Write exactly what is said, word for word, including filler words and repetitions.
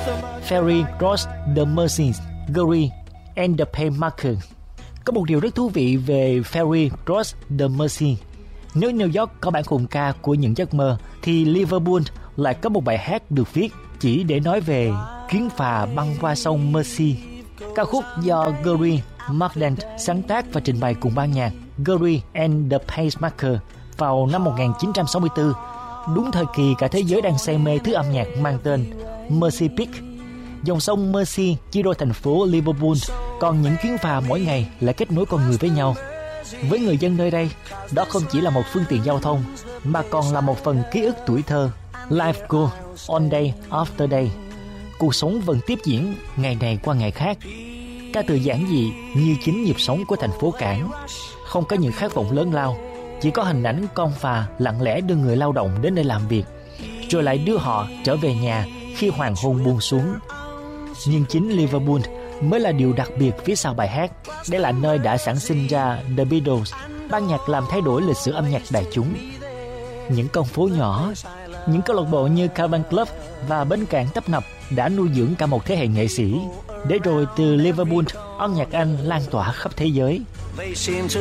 Ferry Cross the Mersey, Gary and the Paymaker. Có một điều rất thú vị về Ferry Cross the Mersey. Nếu New York có bản hùng ca của những giấc mơ, thì Liverpool lại có một bài hát được viết chỉ để nói về chuyến phà băng qua sông Mersey. Ca khúc do Gary Marland sáng tác và trình bày cùng ban nhạc Gary and the Pacemaker vào năm một nghìn chín trăm sáu mươi tư, đúng thời kỳ cả thế giới đang say mê thứ âm nhạc mang tên Mersey Peak. Dòng sông Mersey chia đôi thành phố Liverpool, còn những chuyến phà mỗi ngày lại kết nối con người với nhau. Với người dân nơi đây, đó không chỉ là một phương tiện giao thông, mà còn là một phần ký ức tuổi thơ. Life goes on day after day. Cuộc sống vẫn tiếp diễn ngày này qua ngày khác. Ca từ giản dị như chính nhịp sống của thành phố cảng. Không có những khát vọng lớn lao, chỉ có hình ảnh con phà lặng lẽ đưa người lao động đến đây làm việc, rồi lại đưa họ trở về nhà khi hoàng hôn buông xuống. Nhưng chính Liverpool mới là điều đặc biệt phía sau bài hát. Đây là nơi đã sản sinh ra The Beatles, ban nhạc làm thay đổi lịch sử âm nhạc đại chúng. Những con phố nhỏ, những câu lạc bộ như Cavern Club và bến cảng tấp nập đã nuôi dưỡng cả một thế hệ nghệ sĩ, để rồi từ Liverpool, âm nhạc Anh lan tỏa khắp thế giới.